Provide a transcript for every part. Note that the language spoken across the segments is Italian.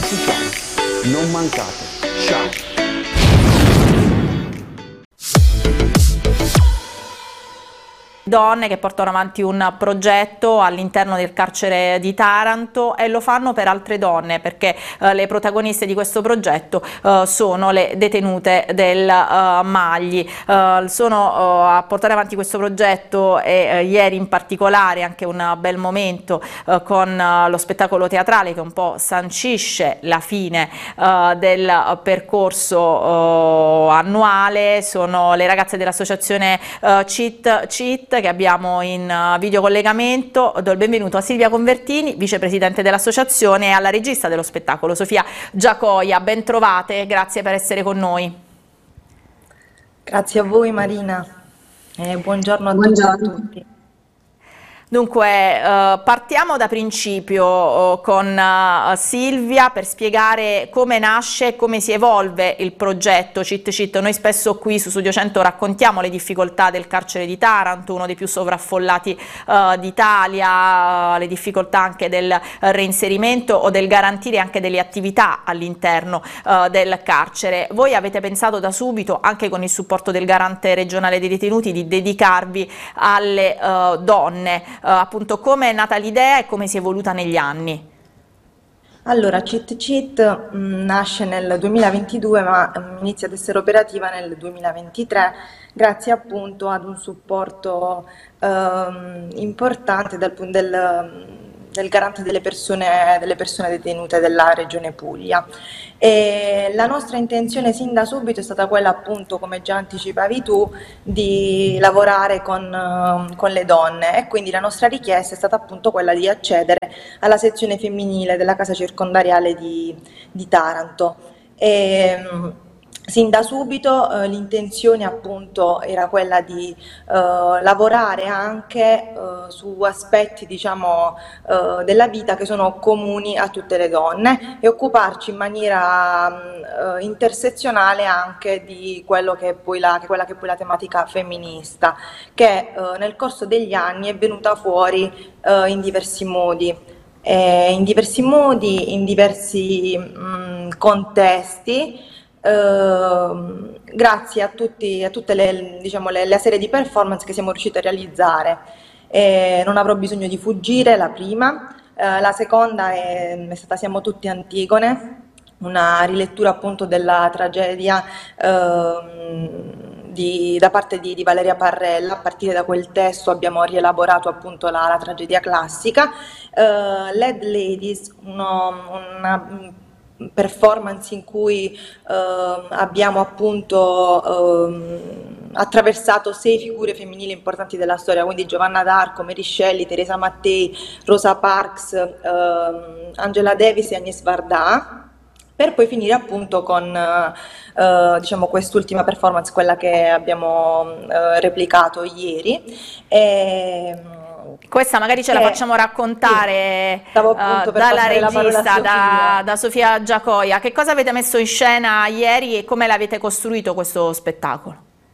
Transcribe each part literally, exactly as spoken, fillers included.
su Ciao. Non mancate. Ciao. Donne che portano avanti un progetto all'interno del carcere di Taranto e lo fanno per altre donne, perché eh, le protagoniste di questo progetto eh, sono le detenute del eh, Magli. Eh, sono eh, a portare avanti questo progetto e eh, ieri in particolare anche un bel momento eh, con eh, lo spettacolo teatrale che un po' sancisce la fine eh, del percorso eh, annuale. Sono le ragazze dell'associazione eh, Cheat Cheat che abbiamo in uh, videocollegamento. Do il benvenuto a Silvia Convertini, vicepresidente dell'associazione, e alla regista dello spettacolo, Sofia Giacoia. Ben trovate, grazie per essere con noi. Grazie a voi Marina e buongiorno a buongiorno. tutti e a tutti. Dunque, eh, partiamo da principio oh, con uh, Silvia per spiegare come nasce e come si evolve il progetto Cheat Cheat. Noi spesso qui su Studio cento raccontiamo le difficoltà del carcere di Taranto, uno dei più sovraffollati uh, d'Italia, uh, le difficoltà anche del reinserimento o del garantire anche delle attività all'interno uh, del carcere. Voi avete pensato da subito, anche con il supporto del garante regionale dei detenuti, di dedicarvi alle uh, donne. Uh, appunto, come è nata l'idea e come si è evoluta negli anni? Allora, Cheat Cheat mh, nasce nel duemilaventidue ma mh, inizia ad essere operativa nel duemilaventitré grazie appunto ad un supporto ehm, importante dal punto del, del garante delle persone, delle persone detenute della Regione Puglia. E la nostra intenzione sin da subito è stata quella, appunto, come già anticipavi tu, di lavorare con, con le donne, e quindi la nostra richiesta è stata appunto quella di accedere alla sezione femminile della casa circondariale di, di Taranto. E, sin da subito eh, l'intenzione appunto era quella di eh, lavorare anche eh, su aspetti, diciamo, eh, della vita che sono comuni a tutte le donne, e occuparci in maniera eh, intersezionale anche di quello che è poi la, che quella che è poi la tematica femminista, che eh, nel corso degli anni è venuta fuori eh, in diversi modi. Eh, in diversi modi, in diversi mh, contesti. Uh, grazie a, tutti, a tutte le, diciamo, le, le serie di performance che siamo riusciti a realizzare. Eh, non avrò bisogno di fuggire, la prima. Uh, la seconda è, è stata Siamo tutti Antigone, una rilettura appunto della tragedia uh, di, da parte di, di Valeria Parrella. A partire da quel testo abbiamo rielaborato appunto la, la tragedia classica. uh, Led Ladies, uno, una performance in cui eh, abbiamo appunto eh, attraversato sei figure femminili importanti della storia, quindi Giovanna d'Arco, Mary Shelley, Teresa Mattei, Rosa Parks, eh, Angela Davis e Agnès Varda, per poi finire appunto con eh, diciamo quest'ultima performance, quella che abbiamo eh, replicato ieri. E, questa magari ce la facciamo raccontare sì, uh, dalla regista, da, da Sofia Giacoia. Che cosa avete messo in scena ieri e come l'avete costruito questo spettacolo?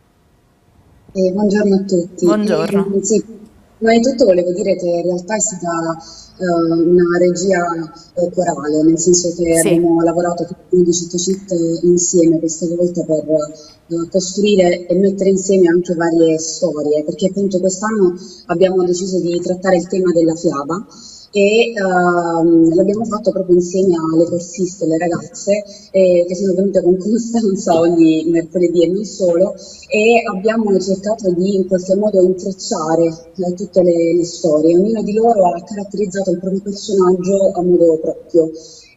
Eh, buongiorno a tutti. Buongiorno. Eh, sì, prima di tutto volevo dire che in realtà è stata uh, una regia uh, corale, nel senso che sì. abbiamo lavorato tutti di Cheat Cheat insieme questa volta per uh, costruire e mettere insieme anche varie storie, perché appunto quest'anno abbiamo deciso di trattare il tema della fiaba e uh, l'abbiamo fatto proprio insieme alle corsiste, le ragazze eh, che sono venute con costanza ogni mercoledì e non solo, e abbiamo cercato di in qualche modo intrecciare eh, tutte le, le storie. Ognuno di loro ha caratterizzato il proprio personaggio a modo proprio.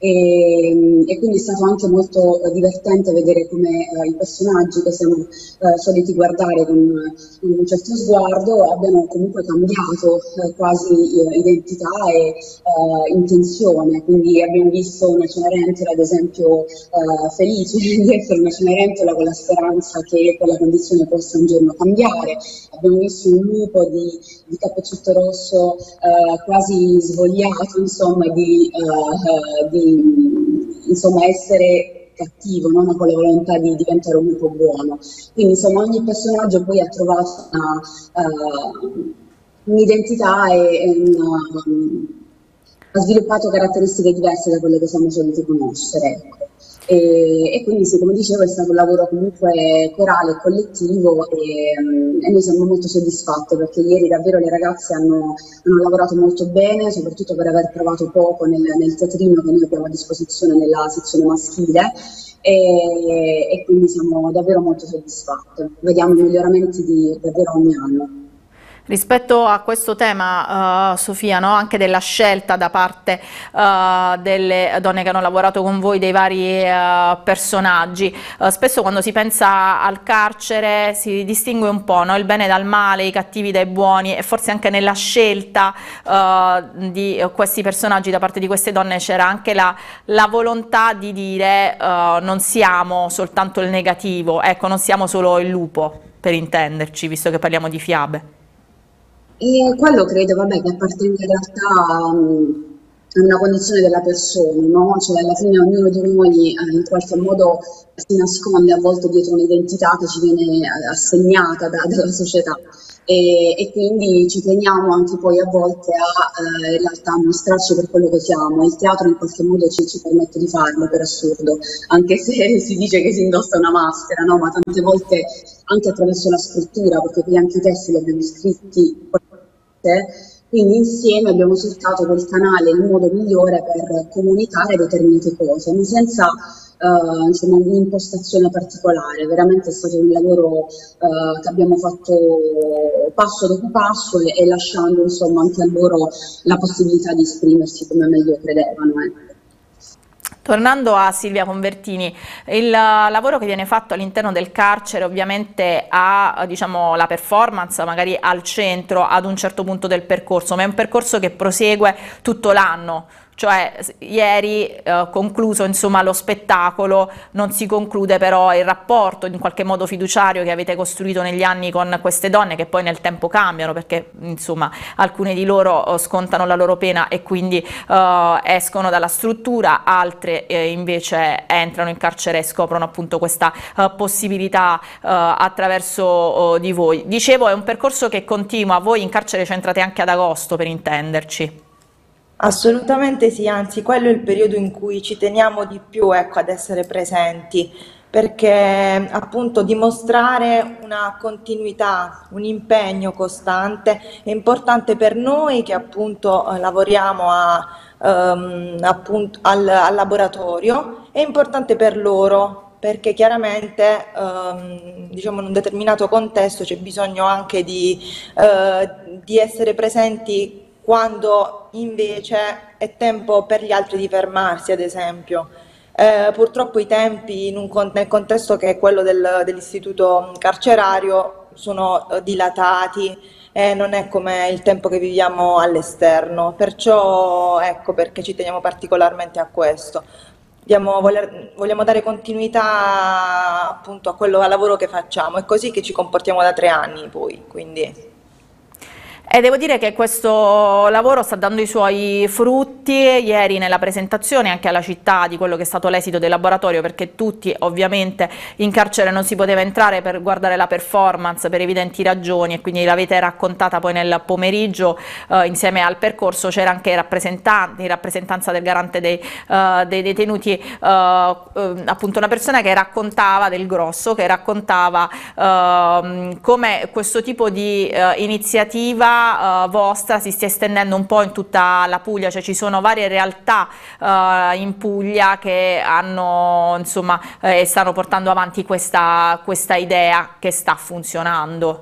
E, e quindi è stato anche molto eh, divertente vedere come eh, i personaggi che siamo eh, soliti guardare con, con un certo sguardo abbiano comunque cambiato eh, quasi eh, identità e eh, intenzione. Quindi abbiamo visto una Cenerentola ad esempio eh, felice di essere una Cenerentola con la speranza che quella condizione possa un giorno cambiare. Abbiamo visto un lupo di, di Cappuccetto Rosso eh, quasi svogliato, insomma, di, eh, di insomma essere cattivo, non con la volontà di diventare un lupo buono. Quindi insomma ogni personaggio poi ha trovato una, uh, un'identità e, e una, um, ha sviluppato caratteristiche diverse da quelle che siamo soliti conoscere, ecco. E, e quindi sì, come dicevo, è stato un lavoro comunque corale e collettivo e, mm, e noi siamo molto soddisfatte perché ieri davvero le ragazze hanno, hanno lavorato molto bene, soprattutto per aver provato poco nel, nel teatrino che noi abbiamo a disposizione nella sezione maschile e, e quindi siamo davvero molto soddisfatte. Vediamo i miglioramenti di davvero ogni anno. Rispetto a questo tema, uh, Sofia, no? Anche della scelta da parte uh, delle donne che hanno lavorato con voi, dei vari uh, personaggi, uh, spesso quando si pensa al carcere si distingue un po', no? Il bene dal male, i cattivi dai buoni, e forse anche nella scelta uh, di questi personaggi da parte di queste donne c'era anche la, la volontà di dire uh, non siamo soltanto il negativo, ecco, non siamo solo il lupo, per intenderci, visto che parliamo di fiabe. E quello credo, vabbè, che appartenga in realtà mh, a una condizione della persona, no? Cioè alla fine ognuno di noi eh, in qualche modo si nasconde a volte dietro un'identità che ci viene eh, assegnata da- dalla società e, e quindi ci teniamo anche poi a volte a eh, in realtà mostrarci per quello che siamo. Il teatro in qualche modo ci, ci permette di farlo, per assurdo, anche se si dice che si indossa una maschera, no? Ma tante volte anche attraverso la scrittura, perché poi anche i testi li abbiamo scritti, quindi insieme abbiamo cercato quel canale, il modo migliore per comunicare determinate cose, ma senza eh, insomma, un'impostazione particolare. Veramente è stato un lavoro eh, che abbiamo fatto passo dopo passo e, e lasciando insomma anche a loro la possibilità di esprimersi come meglio credevano. Eh. Tornando a Silvia Convertini, il lavoro che viene fatto all'interno del carcere ovviamente ha, diciamo, la performance magari al centro ad un certo punto del percorso, ma è un percorso che prosegue tutto l'anno. Cioè ieri eh, concluso insomma lo spettacolo, non si conclude però il rapporto in qualche modo fiduciario che avete costruito negli anni con queste donne, che poi nel tempo cambiano perché insomma alcune di loro eh, scontano la loro pena e quindi eh, escono dalla struttura, altre eh, invece entrano in carcere e scoprono appunto questa eh, possibilità eh, attraverso oh, di voi. Dicevo, è un percorso che continua, voi in carcere ci entrate anche ad agosto, per intenderci. Assolutamente sì, anzi quello è il periodo in cui ci teniamo di più, ecco, ad essere presenti, perché appunto dimostrare una continuità, un impegno costante è importante per noi che appunto eh, lavoriamo a, ehm, appunto, al, al laboratorio, è importante per loro. Perché chiaramente ehm, diciamo in un determinato contesto c'è bisogno anche di, eh, di essere presenti quando invece è tempo per gli altri di fermarsi, ad esempio. Eh, purtroppo i tempi in un con- nel contesto che è quello del- dell'istituto carcerario sono eh, dilatati e non è come il tempo che viviamo all'esterno, perciò ecco perché ci teniamo particolarmente a questo. Vogliamo, voler- vogliamo dare continuità appunto a quello, al lavoro che facciamo, è così che ci comportiamo da tre anni poi, quindi. E devo dire che questo lavoro sta dando i suoi frutti ieri nella presentazione anche alla città di quello che è stato l'esito del laboratorio, perché tutti ovviamente in carcere non si poteva entrare per guardare la performance per evidenti ragioni e quindi l'avete raccontata poi nel pomeriggio eh, insieme al percorso. C'era anche rappresentanti, in rappresentanza del garante dei, eh, dei detenuti, eh, eh, appunto una persona che raccontava del Grosso, che raccontava eh, come questo tipo di eh, iniziativa Uh, vostra si stia estendendo un po' in tutta la Puglia, cioè ci sono varie realtà uh, in Puglia che hanno insomma eh, stanno portando avanti questa, questa idea che sta funzionando.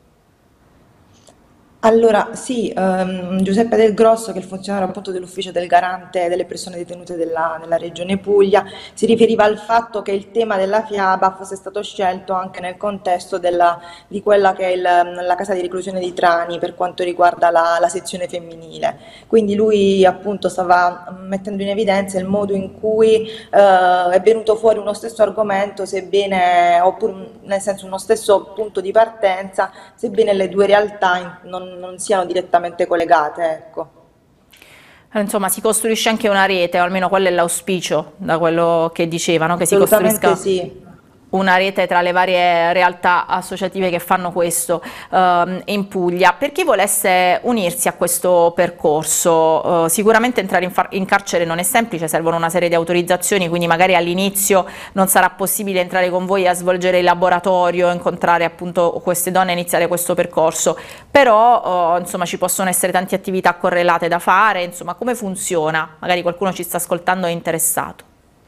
Allora, sì, ehm, Giuseppe Del Grosso, che è il funzionario appunto dell'ufficio del garante delle persone detenute della, nella regione Puglia, si riferiva al fatto che il tema della fiaba fosse stato scelto anche nel contesto della- di quella che è il- la casa di reclusione di Trani per quanto riguarda la, la sezione femminile. Quindi lui appunto stava mettendo in evidenza il modo in cui eh, è venuto fuori uno stesso argomento, sebbene, oppure nel senso uno stesso punto di partenza, sebbene le due realtà in- non, non siano direttamente collegate, ecco. Eh, Insomma, si costruisce anche una rete, o almeno quello è l'auspicio, da quello che dicevano, che si Assolutamente costruisca. sì. una rete tra le varie realtà associative che fanno questo ehm, in Puglia. Per chi volesse unirsi a questo percorso, eh, sicuramente entrare in, in carcere non è semplice, servono una serie di autorizzazioni, quindi magari all'inizio non sarà possibile entrare con voi a svolgere il laboratorio, incontrare appunto queste donne e iniziare questo percorso, però eh, insomma ci possono essere tante attività correlate da fare, insomma come funziona? Magari qualcuno ci sta ascoltando e è interessato.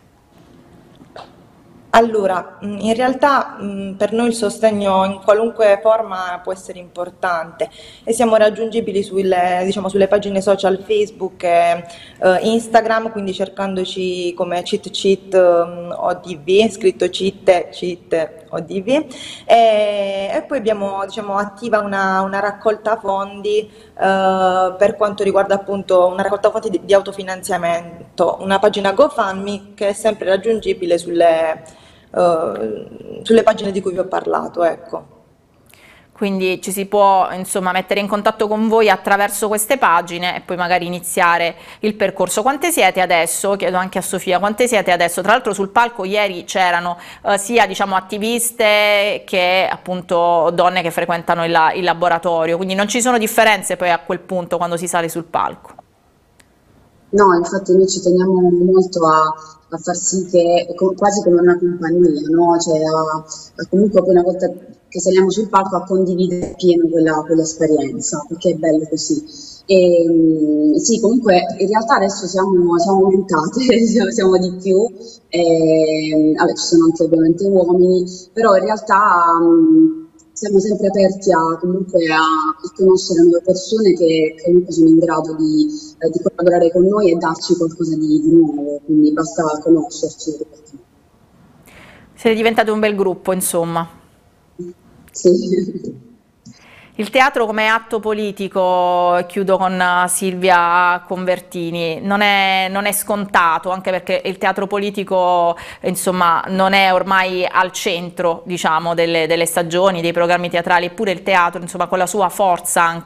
Allora, mh, in realtà mh, per noi il sostegno in qualunque forma può essere importante e siamo raggiungibili sulle, diciamo, sulle pagine social Facebook e eh, Instagram, quindi cercandoci come Cheat Cheat mh, O D V, scritto Cheat Cheat O D V, e, e poi abbiamo, diciamo, attiva una, una raccolta fondi eh, per quanto riguarda appunto una raccolta fondi di, di autofinanziamento, una pagina GoFundMe che è sempre raggiungibile sulle Uh, sulle pagine di cui vi ho parlato, ecco. Quindi ci si può insomma mettere in contatto con voi attraverso queste pagine e poi magari iniziare il percorso. Quante siete adesso? Chiedo anche a Sofia, quante siete adesso? Tra l'altro sul palco ieri c'erano uh, sia diciamo attiviste che appunto donne che frequentano il, il laboratorio, quindi non ci sono differenze poi a quel punto quando si sale sul palco. No, infatti noi ci teniamo molto a, a far sì che, co- quasi come una compagnia, no? Cioè a, a comunque poi una volta che saliamo sul palco a condividere pieno quella, quell'esperienza, perché è bello così. E, mm, sì, comunque in realtà adesso siamo, siamo aumentate, siamo, siamo di più, e, vabbè, ci sono anche ovviamente uomini, però in realtà mm, siamo sempre aperti a, comunque a, a conoscere nuove persone che comunque sono in grado di, eh, di collaborare con noi e darci qualcosa di, di nuovo, quindi basta conoscerci. Siete diventati un bel gruppo, insomma. Sì. Il teatro come atto politico, chiudo con Silvia Convertini, non è, non è scontato, anche perché il teatro politico insomma, non è ormai al centro diciamo, delle, delle stagioni, dei programmi teatrali, eppure il teatro insomma, con la sua forza anche